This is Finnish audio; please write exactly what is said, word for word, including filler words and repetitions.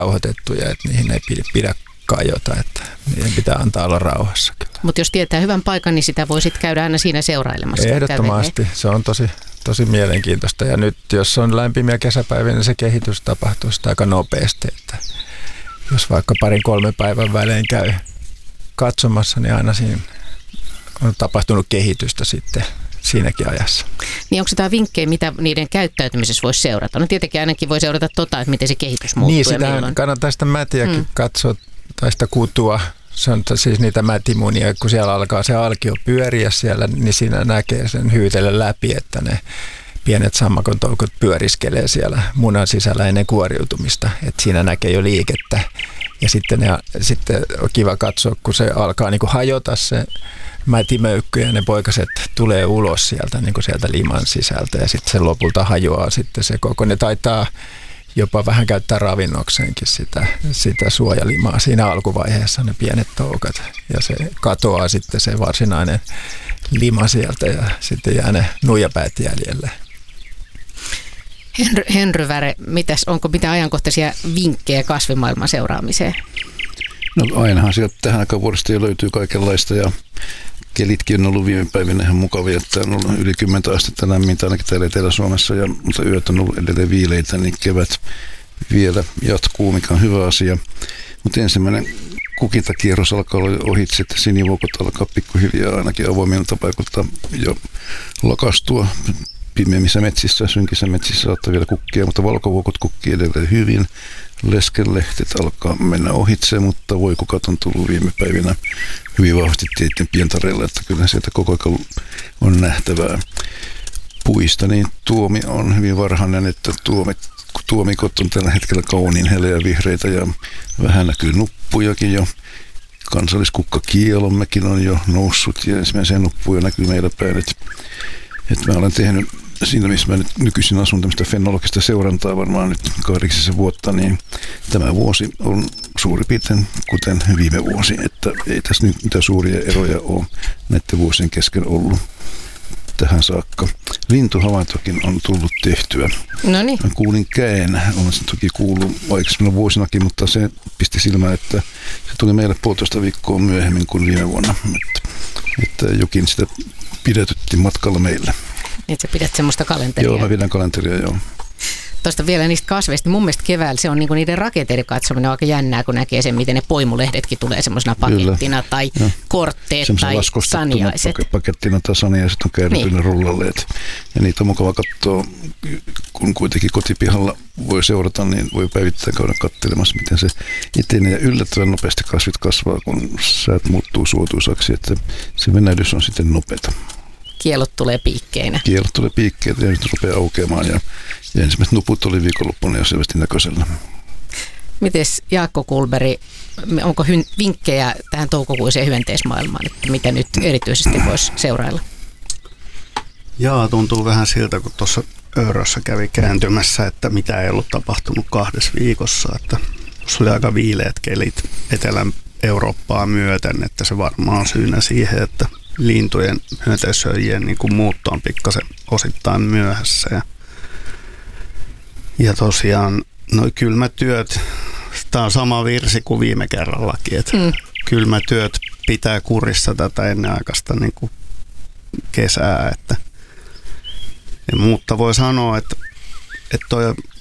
rauhoitettuja, että niihin ei pidä kajota, että niiden pitää antaa olla rauhassa kyllä. Mutta jos tietää hyvän paikan, niin sitä voi sitten käydä aina siinä seurailemassa. Ehdottomasti. Se on tosi, tosi mielenkiintoista. Ja nyt, jos on lämpimiä kesäpäiviä, niin se kehitys tapahtuu sitä aika nopeasti. Että jos vaikka parin kolme päivän välein käy katsomassa, niin aina siinä on tapahtunut kehitystä sitten siinäkin ajassa. Niin onko tämä vinkkejä, mitä niiden käyttäytymisessä voisi seurata? No tietenkin ainakin voi seurata tota, että miten se kehitys muuttuu. Niin, sitä kannattaa sitä mätiäkin hmm. katsoa, tai sitä kutua. Se on siis niitä mätimunia, kun siellä alkaa se alkio pyöriä siellä, niin siinä näkee sen hyytellä läpi, että ne pienet sammakon toukot pyöriskelee siellä munan sisällä ennen kuoriutumista. Että siinä näkee jo liikettä. Ja sitten, ne, sitten on kiva katsoa, kun se alkaa niin kuin hajota se mätimöykky ja ne poikaset tulee ulos sieltä, niin kuin sieltä liman sisältä ja sitten se lopulta hajoaa sitten se koko. Ne taitaa jopa vähän käyttää ravinnokseenkin sitä, sitä suojalimaa siinä alkuvaiheessa, ne pienet toukat. Ja se katoaa sitten se varsinainen lima sieltä ja sitten jää ne nuijapäät jäljelle. Henry, Henry Väre, mitäs, onko mitään ajankohtaisia vinkkejä kasvimaailman seuraamiseen? No ainahan sieltä tähän aikaan vuodesta jo löytyy kaikenlaista ja kelitkin on ollut viime päivinä ihan mukavia, että on ollut yli kymmentä astetta lämmintä ainakin täällä Etelä-Suomessa, ja, mutta yöt on ollut edelleen viileitä, niin kevät vielä jatkuu, mikä on hyvä asia. Mutta ensimmäinen kukintakierros alkaa olla ohitse, että sinivuokot alkaa pikkuhiljaa ainakin avoimilta paikoilta jo lakastua. Pimeimmissä metsissä, synkissä metsissä saattaa vielä kukkia, mutta valkovuokot kukkii edelleen hyvin. Leskenlehtet alkaa mennä ohitse, mutta voikukat on tullut viime päivinä hyvin vahvasti teitten pientareilla, että kyllä sieltä koko ajan on nähtävää. Puista, niin tuomi on hyvin varhainen, että tuomit, tuomikot on tällä hetkellä kauniin heleä vihreitä ja vähän näkyy nuppujakin jo. Kansalliskukkakielommekin on jo noussut ja ensimmäisiä nuppuja näkyy meillä päin. Että, että mä olen tehnyt siinä, missä mä nyt nykyisin asun tämmöistä fenologista seurantaa varmaan nyt kahdeksisen vuotta, niin tämä vuosi on suurin piirtein kuten viime vuosi, että ei tässä nyt mitään suuria eroja ole näiden vuosien kesken ollut tähän saakka. Lintuhavaintokin on tullut tehtyä. No niin. Mä kuulin käen, olen sen toki kuullut aikaisemmilla vuosinakin, mutta se pisti silmään, että se tuli meille puolitoista viikkoa myöhemmin kuin viime vuonna, että, että jokin sitä pidätytti matkalla meille. Niin, että sä pidät semmoista kalenteria. Joo, mä pidän kalenteria, joo. Tuosta vielä niistä kasveista. Mun mielestä keväällä se on niinku niiden rakenteiden katsominen on aika jännää, kun näkee sen, miten ne poimulehdetkin tulee semmoisena pakettina. Kyllä. Tai ja kortteet tai saniaiset. Pakettina tai saniaiset on kääritty niin. Ne rullalleet. Ja niitä on mukava katsoa, kun kuitenkin kotipihalla voi seurata, niin voi päivittäin käydä katselemassa, miten se etenee. Ja yllättävän nopeasti kasvit kasvaa, kun säät muuttuu suotuisaksi, että se venähdys on sitten nopeata. Kielot tulee piikkeinä. Kielot tulee piikkeinä ja nyt rupeaa aukeamaan ja, ja ensimmäiset nuput oli viikonloppuna jo selvästi näköisellä. Mites Jaakko Kullberg, onko hy- vinkkejä tähän toukokuiseen hyönteismaailmaan, että mitä nyt erityisesti voisi seurailla? Jaa, tuntuu vähän siltä, kun tuossa Öörössä kävi kääntymässä, että mitä ei ollut tapahtunut kahdessa viikossa. Että tuossa oli aika viileät kelit Etelän Eurooppaa myöten, että se varmaan on syynä siihen, että lintujen, hyönteissyöjien niin kuin muutto on pikkasen osittain myöhässä. Ja, ja tosiaan noi kylmätyöt, tämä on sama virsi kuin viime kerrallakin, että mm. kylmätyöt pitää kurissa tätä ennenaikaista niin kuin kesää. Että, ja mutta voi sanoa, että, että toi